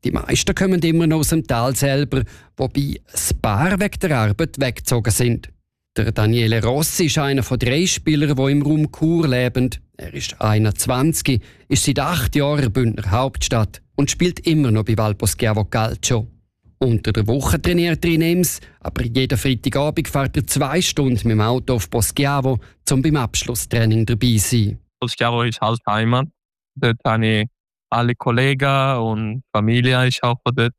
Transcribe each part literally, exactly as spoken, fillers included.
Die meisten kommen immer noch aus dem Tal selber, wobei ein paar wegen der Arbeit weggezogen sind. Der Daniele Rossi ist einer von drei Spielern, die im Raum Chur leben. Er ist einundzwanzig, ist seit acht Jahren in der Bündner Hauptstadt und spielt immer noch bei Val Poschiavo Calcio. Unter der Woche trainiert er in Ems, aber jeden Freitagabend fährt er zwei Stunden mit dem Auto auf Poschiavo, um beim Abschlusstraining dabei zu sein. Poschiavo ist halt Heimat. Dort habe ich alle Kollegen und Familie ist auch dort.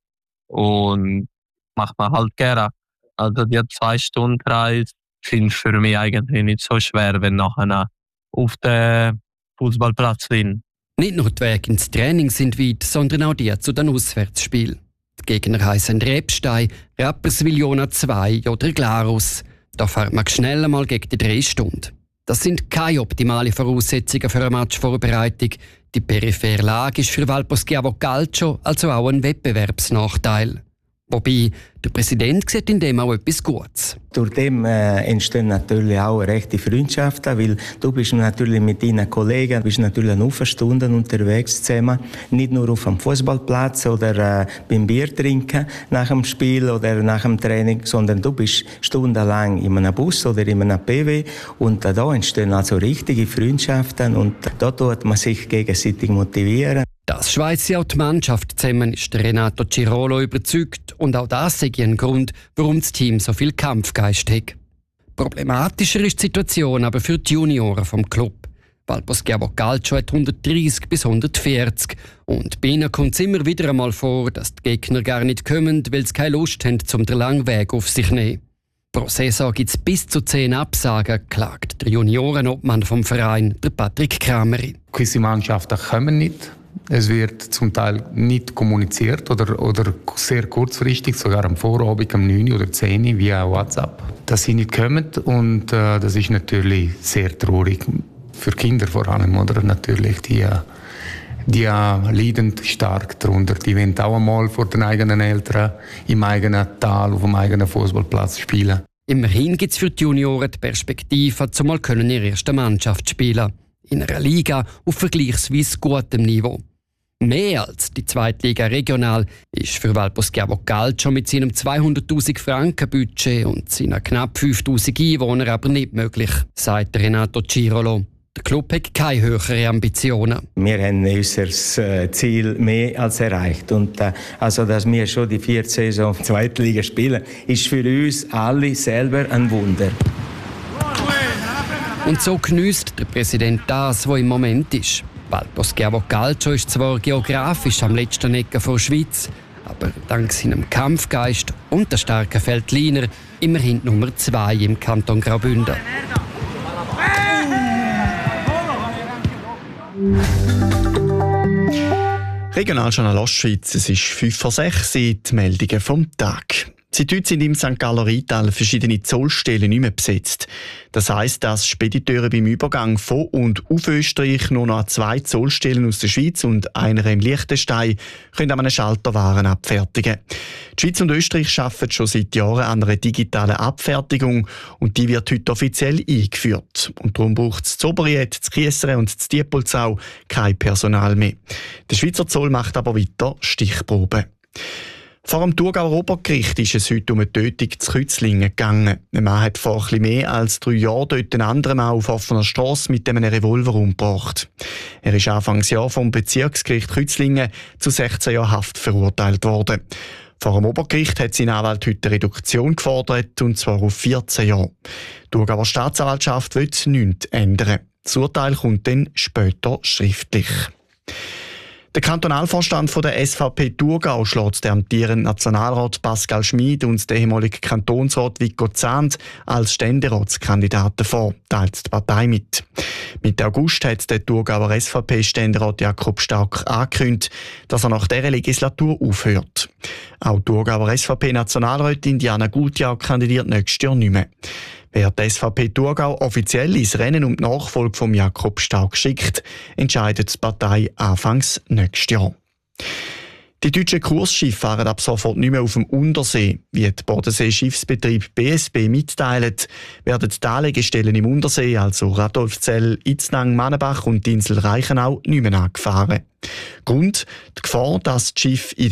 Und macht man halt gerne. Also die zwei Stunden Reise sind für mich eigentlich nicht so schwer, wenn nachher auf den Fußballplatz bin. Nicht nur die Wege ins Training sind weit, sondern auch die zu den Auswärtsspielen. Die Gegner heissen Rebstein, Rapperswil-Jona zwei oder Glarus. Da fährt man schnell einmal gegen die drei Stunden. Das sind keine optimalen Voraussetzungen für eine Matchvorbereitung. Die periphere Lage ist für Val Poschiavo Calcio also auch ein Wettbewerbsnachteil. Wobei, der Präsident sieht in dem auch etwas Gutes. Durch dem äh, entstehen natürlich auch rechte Freundschaften, weil du bist natürlich mit deinen Kollegen, bist natürlich noch Stunden unterwegs zusammen, nicht nur auf dem Fußballplatz oder äh, beim Bier trinken nach dem Spiel oder nach dem Training, sondern du bist stundenlang in einem Bus oder in einem P W und äh, da entstehen also richtige Freundschaften und da tut man sich gegenseitig motivieren. Das schweißt auch die Mannschaft zusammen, ist Renato Cirolo überzeugt. Und auch das sei ein Grund, warum das Team so viel Kampfgeist hat. Problematischer ist die Situation aber für die Junioren vom Club. Val Poschiavo Calcio hat hundertdreissig bis hundertvierzig. Und bei ihnen kommt es immer wieder einmal vor, dass die Gegner gar nicht kommen, weil sie keine Lust haben, um den langen Weg auf sich zu nehmen. Pro Saison gibt es bis zu zehn Absagen, klagt der Juniorenobmann vom Verein, der Patrick Krameri. Gewisse Mannschaften kommen nicht. Es wird zum Teil nicht kommuniziert oder, oder sehr kurzfristig, sogar am Vorabend, am neun oder zehn via WhatsApp, dass sie nicht kommen. Und äh, das ist natürlich sehr traurig. Für Kinder vor allem, oder? Natürlich, die, die leiden stark darunter. Die wollen auch einmal vor den eigenen Eltern im eigenen Tal, auf dem eigenen Fußballplatz spielen. Immerhin gibt es für die Junioren die Perspektive, zumal können ihre erste Mannschaft spielen. In einer Liga auf vergleichsweise gutem Niveau. Mehr als die Zweitliga regional ist für Val Poschiavo Calcio mit seinem zweihunderttausend Franken Budget und seinen knapp fünftausend Einwohnern aber nicht möglich, sagt Renato Cirolo. Der Club hat keine höheren Ambitionen. Wir haben unser Ziel mehr als erreicht. Und, äh, also, dass wir schon die vierte Saison Zweitliga spielen, ist für uns alle selber ein Wunder. Und so geniesst der Präsident das, was im Moment ist. Val Poschiavo Calcio ist zwar geografisch am letzten Ecke der Schweiz, aber dank seinem Kampfgeist und der starken Feldliner immerhin Nummer zwei im Kanton Graubünden. Regionaljournal Ostschweiz, es ist fünf vor sechs, die Meldungen vom Tag. Seit heute sind im Sankt Galler Rheintal verschiedene Zollstellen nicht mehr besetzt. Das heisst, dass Spediteure beim Übergang von und auf Österreich nur noch an zwei Zollstellen aus der Schweiz und einer im Liechtenstein können an einem Schalter Waren abfertigen. Die Schweiz und Österreich arbeiten schon seit Jahren an einer digitalen Abfertigung und die wird heute offiziell eingeführt. Und darum braucht es zu Oberried, zu Chiesere und zu Diepolzau kein Personal mehr. Der Schweizer Zoll macht aber weiter Stichproben. Vor dem Thurgauer Obergericht ist es heute um eine Tötung zu Kützlingen gegangen. Ein Mann hat vor etwas mehr als drei Jahren dort einen anderen Mann auf offener Strasse mit einem Revolver umgebracht. Er ist Anfangsjahr vom Bezirksgericht Kützlingen zu sechzehn Jahren Haft verurteilt worden. Vor dem Obergericht hat sein Anwalt heute eine Reduktion gefordert, und zwar auf vierzehn Jahre. Die Thurgauer Staatsanwaltschaft will nichts ändern. Das Urteil kommt dann später schriftlich. Der Kantonalvorstand von der S V P Thurgau schlägt den amtierenden Nationalrat Pascal Schmid und den ehemaligen Kantonsrat Vico Zahnt als Ständeratskandidaten vor, teilt die Partei mit. Mitte August hat der Thurgauer S V P-Ständerat Jakob Stark angekündigt, dass er nach dieser Legislatur aufhört. Auch die Thurgauer S V P-Nationalrätin Diana Gutjahr kandidiert nächstes Jahr nicht mehr. Wer die S V P Thurgau offiziell ins Rennen um die Nachfolge von Jakob Stark schickt, entscheidet die Partei anfangs nächstes Jahr. Die deutschen Kursschiffe fahren ab sofort nicht mehr auf dem Untersee. Wie die Bodensee-Schiffsbetrieb B S B mitteilt, werden die Anlegestellen im Untersee, also Radolfzell, Itznang, Mannenbach und die Insel Reichenau, nicht mehr angefahren. Grund: die Gefahr, dass die Schiffe in